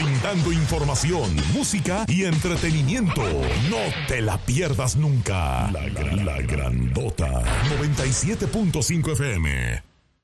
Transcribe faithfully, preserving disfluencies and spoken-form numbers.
brindando información, música y entretenimiento. No te la pierdas nunca. La, gran, la grandota noventa y siete punto cinco F M.